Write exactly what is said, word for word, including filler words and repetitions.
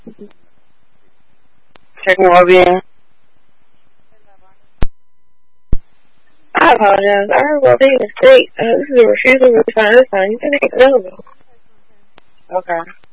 Checking well-being. I apologize. I heard well-being is great. Uh, this is a refusal to sign this time. You can make it available. Okay.